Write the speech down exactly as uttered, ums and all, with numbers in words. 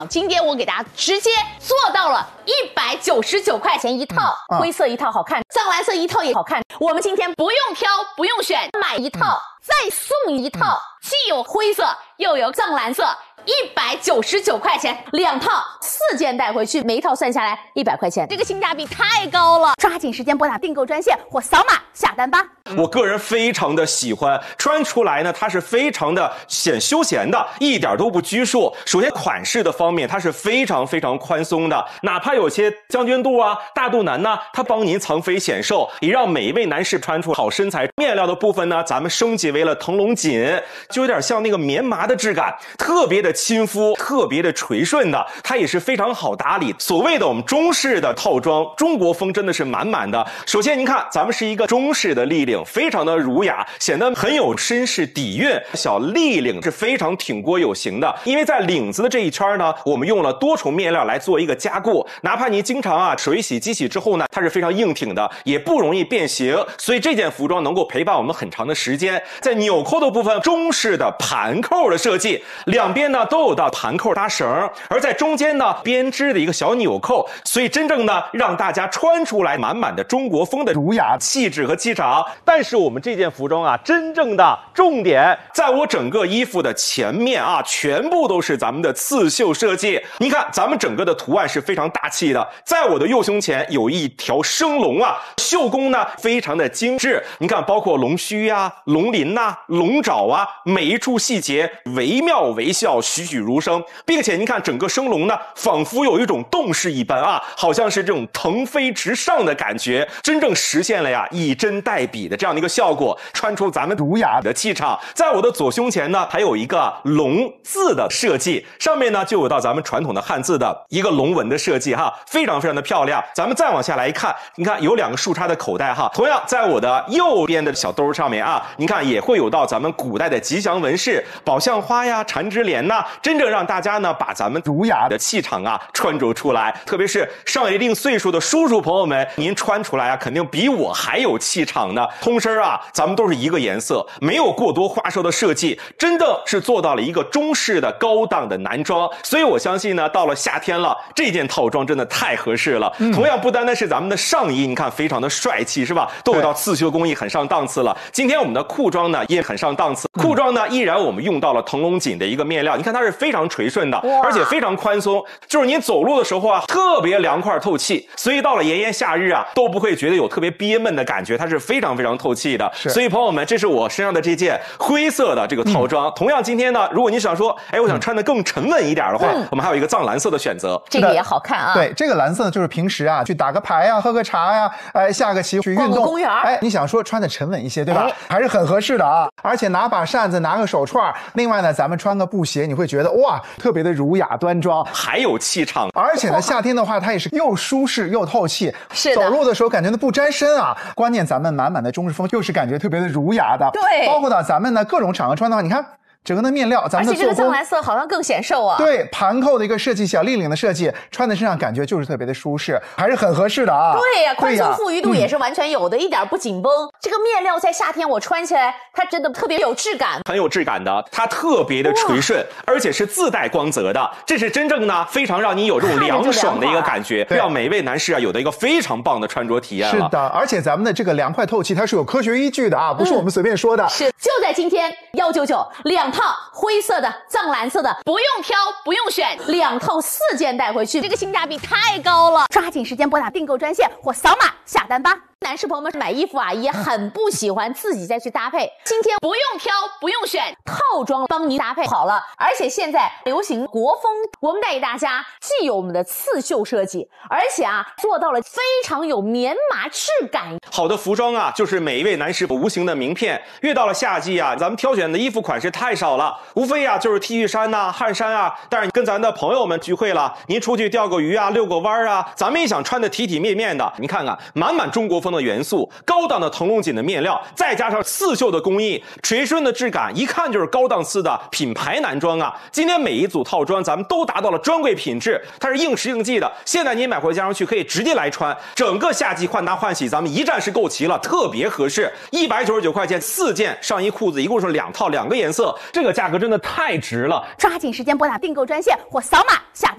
今天我给大家直接做到了一百九十九块钱一套，嗯啊、灰色一套好看，藏蓝色一套也好看。我们今天不用挑，不用选，买一套、嗯、再送一套，嗯、既有灰色又有藏蓝色。一百九十九块钱两套，四件带回去，每一套算下来一百块钱，这个性价比太高了！抓紧时间拨打订购专线或扫码下单吧。 我个人非常的喜欢，穿出来呢，它是非常的显休闲的，一点都不拘束。首先款式的方面，它是非常非常宽松的，哪怕有些将军肚啊、大肚腩呢，它帮您藏肥显瘦，也让每一位男士穿出好身材。面料的部分呢，咱们升级为了腾龙锦，就有点像那个棉麻的质感，特别的亲肤，特别的垂顺的，它也是非常好打理。所谓的我们中式的套装，中国风真的是满满的。首先您看，咱们是一个中式的立领，非常的儒雅，显得很有绅士底蕴。小立领是非常挺锅有型的，因为在领子的这一圈呢，我们用了多重面料来做一个加固，哪怕你经常啊水洗机洗之后呢，它是非常硬挺的，也不容易变形，所以这件服装能够陪伴我们很长的时间。在纽扣的部分，中式的盘扣的设计，两边呢都有到盘扣搭绳，而在中间呢编织的一个小纽扣，所以真正呢让大家穿出来满满的中国风的儒雅气质和气场。但是我们这件服装啊，真正的重点在我整个衣服的前面啊，全部都是咱们的刺绣设计。你看咱们整个的图案是非常大气的，在我的右胸前有一条生龙啊，绣工呢非常的精致。你看包括龙须啊、龙鳞呐、龙爪啊，每一处细节惟妙惟肖，栩栩如生，并且您看整个生龙呢，仿佛有一种动势一般啊，好像是这种腾飞直上的感觉，真正实现了呀以针代笔的这样的一个效果，穿出咱们儒雅的气场。在我的左胸前呢，还有一个龙字的设计，上面呢就有到咱们传统的汉字的一个龙纹的设计哈，非常非常的漂亮。咱们再往下来一看，你看有两个竖插的口袋哈，同样在我的右边的小兜上面啊，你看也会有到咱们古代的吉祥纹饰，宝相花呀、缠枝莲呐，真正让大家呢把咱们儒雅的气场啊穿着出来。特别是上一定岁数的叔叔朋友们，您穿出来啊肯定比我还有气场呢。通身啊咱们都是一个颜色，没有过多花哨的设计，真的是做到了一个中式的高档的男装。所以我相信呢，到了夏天了，这件套装真的太合适了。嗯、同样不单单是咱们的上衣，你看非常的帅气是吧，都有到刺绣工艺，很上档次了。今天我们的裤装呢也很上档次，裤装呢依然我们用到了腾龙锦的一个面料，你看它是非常垂顺的，而且非常宽松，就是您走路的时候啊特别凉快透气，所以到了炎炎夏日啊都不会觉得有特别憋闷的感觉，它是非常非常透气的。所以朋友们，这是我身上的这件灰色的这个套装。嗯、同样今天呢，如果你想说哎我想穿得更沉稳一点的话，嗯、我们还有一个藏蓝色的选择， 这个也好看啊。 对，这个蓝色呢就是平时啊去打个牌呀、喝个茶呀、哎下个棋去运动公园， 哎你想说穿得沉稳一些对吧、哎、还是很合适的啊。而且拿把扇子拿个手串，另外呢咱们穿个布鞋，你会觉得哇特别的儒雅端庄， 还有气场。 而且呢夏天的话它也是又舒适又透气， 是的， 走路的时候感觉呢不沾身啊。关键咱们满满的中式风又是感觉特别的儒雅的， 对， 包括到咱们呢各种场合穿的话，你看整个的面料，咱们的做工，而且这个藏蓝色好像更显瘦啊。 对，盘扣的一个设计，小立领的设计，穿在身上感觉就是特别的舒适，还是很合适的啊。 对呀、啊，宽松富裕度也是完全有的，嗯、一点不紧绷。这个面料在夏天我穿起来，它真的特别有质感， 很有质感的，它特别的垂顺，而且是自带光泽的，这是真正呢非常让你有这种凉爽的一个感觉，让每位男士啊有的一个非常棒的穿着体验了。 是的，而且咱们的这个凉快透气，它是有科学依据的啊，不是我们随便说的。 嗯、是，就在今天一九九两套灰色。色的藏蓝色的，不用挑不用选，两套四件带回去，这个性价比太高了。抓紧时间拨打订购专线或扫码下单吧。男士朋友们买衣服啊也很不喜欢自己再去搭配，今天不用挑不用选，套装帮您搭配好了。而且现在流行国风，我们带给大家既有我们的刺绣设计，而且啊做到了非常有棉麻质感。 好的服装啊就是每一位男士无形的名片。越到了夏季啊，咱们挑选的衣服款式太少了，无非啊就是 T 恤衫呐、啊、汗衫啊。但是跟咱的朋友们聚会了，您出去钓个鱼啊、遛个弯啊，咱们也想穿得体体面面的。你看看满满中国风的元素，高档的腾龙锦的面料，再加上刺绣的工艺，垂顺的质感，一看就是高档次的品牌男装啊。今天每一组套装咱们都达到了专柜品质，它是应时应季的，现在您买回家上去可以直接来穿，整个夏季换搭换洗咱们一站式购齐了，特别合适。一百九十九块钱四件上衣裤子，一共是两套两个颜色，这个价格真的太值了。 抓紧时间拨打订购专线或扫码下单。